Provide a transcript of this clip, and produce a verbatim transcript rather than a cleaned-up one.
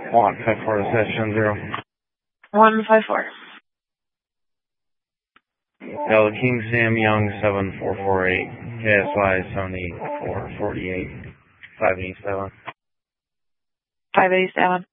One five four to session zero. One five four. Delta King Sam Young seven four four eight. K S Y seventy four forty eight. Five eighty seven. Five eighty seven.